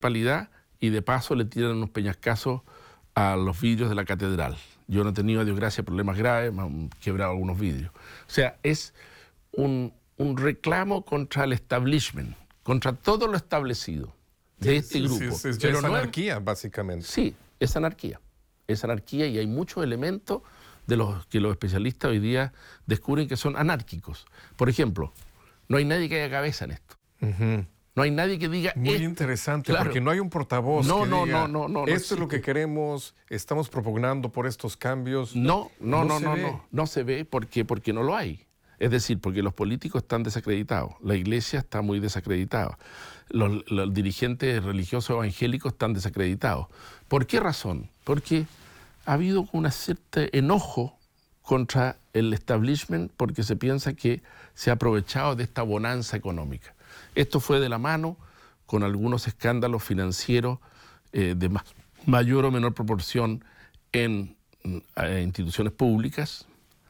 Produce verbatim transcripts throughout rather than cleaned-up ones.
municipalidad y de paso le tiran unos peñascazos a los vidrios de la catedral. Yo no he tenido, a Dios gracias, problemas graves, me han quebrado algunos vidrios. O sea, es un, un reclamo contra el establishment, contra todo lo establecido de este sí, grupo. Sí, sí, es, Pero es no anarquía, es, básicamente. Sí, es anarquía. Es anarquía y hay muchos elementos de los que los especialistas hoy día descubren que son anárquicos. Por ejemplo, no hay nadie que haya cabeza en esto. Uh-huh. No hay nadie que diga... Muy esto. interesante, Claro. Porque no hay un portavoz no, que no, diga, no, no, no, esto no es lo que queremos, estamos propugnando por estos cambios. No, no, no, no, no, se no, ve. no, no se ve porque, porque no lo hay. Es decir, porque los políticos están desacreditados, la iglesia está muy desacreditada, los, los dirigentes religiosos evangélicos están desacreditados. ¿Por qué razón? Porque ha habido un cierto enojo contra el establishment porque se piensa que se ha aprovechado de esta bonanza económica. Esto fue de la mano con algunos escándalos financieros eh, de ma- mayor o menor proporción en eh, instituciones públicas,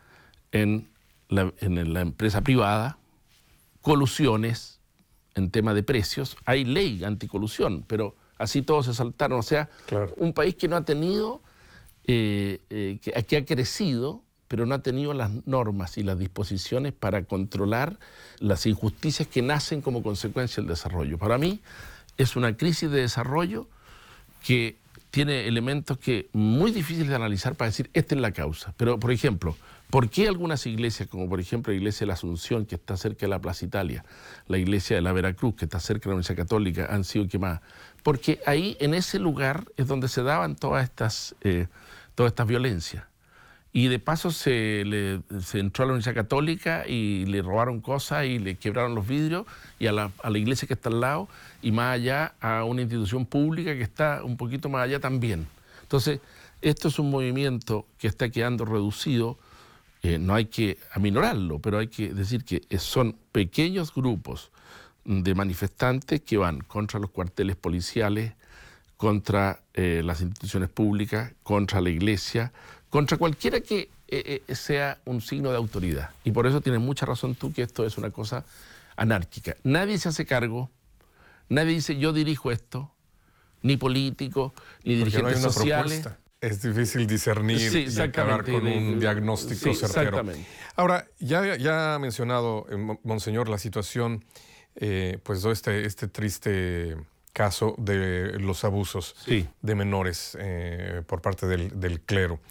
en la, en la empresa privada, colusiones en tema de precios. Hay ley anticolusión, pero así todos se saltaron. O sea, Claro. un país que no ha tenido, eh, eh, que, que ha crecido, pero no ha tenido las normas y las disposiciones para controlar las injusticias que nacen como consecuencia del desarrollo. Para mí es una crisis de desarrollo que tiene elementos que muy difíciles de analizar para decir, esta es la causa. Pero, por ejemplo, ¿por qué algunas iglesias, como por ejemplo la iglesia de la Asunción, que está cerca de la Plaza Italia, la iglesia de la Veracruz, que está cerca de la Universidad Católica, han sido quemadas? Porque ahí, en ese lugar, es donde se daban todas estas, eh, todas estas violencias. Y de paso se, le, se entró a la Universidad Católica y le robaron cosas y le quebraron los vidrios, y a la, a la iglesia que está al lado, y más allá a una institución pública que está un poquito más allá también. Entonces, esto es un movimiento que está quedando reducido. Eh, no hay que aminorarlo, pero hay que decir que son pequeños grupos de manifestantes que van contra los cuarteles policiales, contra eh, las instituciones públicas, contra la iglesia, contra cualquiera que eh, eh, sea un signo de autoridad. Y por eso tienes mucha razón tú que esto es una cosa anárquica. Nadie se hace cargo, nadie dice yo dirijo esto, ni políticos, ni Porque dirigentes no hay una sociales. propuesta. Es difícil discernir Sí, y acabar con de, un de, diagnóstico sí, certero. Exactamente. Ahora, ya, ya ha mencionado, eh, Monseñor, la situación, eh, pues este, este triste caso de los abusos sí. de menores eh, por parte del, del clero.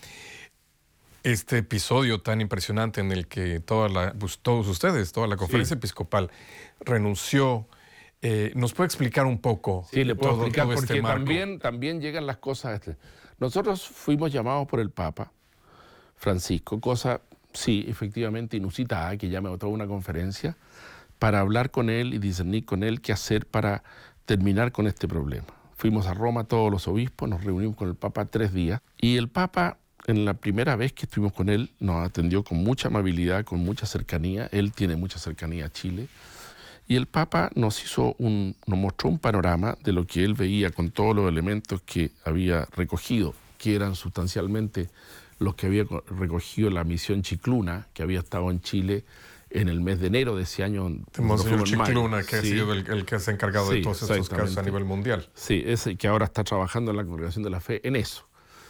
Este episodio tan impresionante en el que toda la, pues, todos ustedes, toda la conferencia sí. episcopal renunció, eh, ¿nos puede explicar un poco? Sí, le puedo todo, explicar, todo porque este marco? también, también llegan las cosas. Este. Nosotros fuimos llamados por el Papa Francisco, cosa, sí, efectivamente inusitada, que ya me botó una conferencia, para hablar con él y discernir con él qué hacer para terminar con este problema. Fuimos a Roma todos los obispos, nos reunimos con el Papa tres días, y el Papa, en la primera vez que estuvimos con él, nos atendió con mucha amabilidad, con mucha cercanía. Él tiene mucha cercanía a Chile. Y el Papa nos hizo un, nos mostró un panorama de lo que él veía con todos los elementos que había recogido, que eran sustancialmente los que había recogido la misión Chicluna, que había estado en Chile en el mes de enero de ese año. Monseñor Chicluna, que sí. ha sido el, el que se ha encargado sí, de todos estos casos a nivel mundial. Sí, ese que ahora está trabajando en la Congregación de la Fe en eso.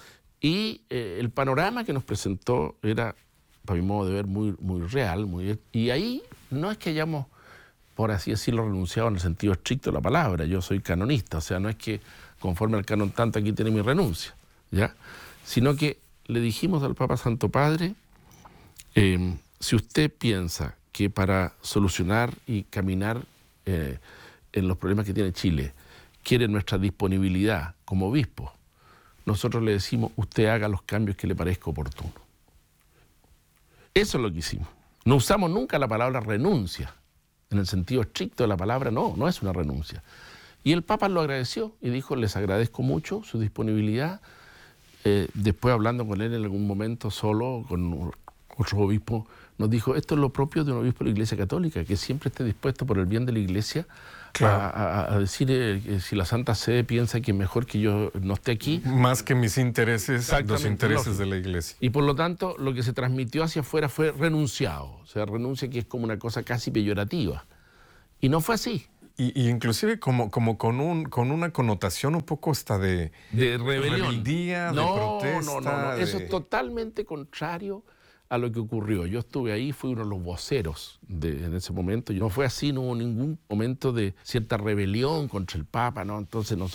Y eh, el panorama que nos presentó era, para mi modo de ver, muy, muy real. Muy, y ahí no es que hayamos, por así decirlo, renunciado en el sentido estricto de la palabra. Yo soy canonista, o sea, no es que conforme al canon tanto aquí tiene mi renuncia, ¿ya? Sino que le dijimos al Papa Santo Padre, eh, si usted piensa que para solucionar y caminar eh, en los problemas que tiene Chile, quiere nuestra disponibilidad como obispo, nosotros le decimos, usted haga los cambios que le parezca oportuno. Eso es lo que hicimos. No usamos nunca la palabra renuncia. En el sentido estricto de la palabra, no, no es una renuncia. Y el Papa lo agradeció y dijo, les agradezco mucho su disponibilidad. Eh, después, hablando con él en algún momento solo, con otro obispo, nos dijo, esto es lo propio de un obispo de la Iglesia Católica, que siempre esté dispuesto por el bien de la Iglesia claro. a, a, a decir eh, que si la Santa Sede piensa que es mejor que yo no esté aquí. Más que mis intereses, los intereses lógico. de la Iglesia. Y por lo tanto, lo que se transmitió hacia afuera fue renunciado. O sea, renuncia que es como una cosa casi peyorativa. Y no fue así. Y, y inclusive como, como con, un, con una connotación un poco hasta de, de rebelión. rebeldía, no, de protesta. No, no, no. De... Eso es totalmente contrario a lo que ocurrió. Yo estuve ahí, fui uno de los voceros de, en ese momento. Y no fue así, no hubo ningún momento de cierta rebelión contra el Papa, ¿no? Entonces no